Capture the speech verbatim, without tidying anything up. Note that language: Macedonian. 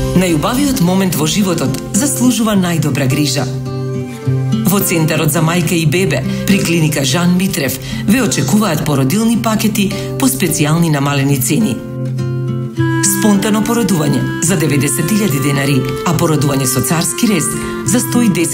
Најубавиот момент во животот заслужува најдобра грижа. Во Центарот за мајка и бебе при клиника Жан Митрев ве очекуваат породилни пакети по специјални намалени цени. Спонтано породување за деветдесет илјади денари, а породување со царски рез за сто и десет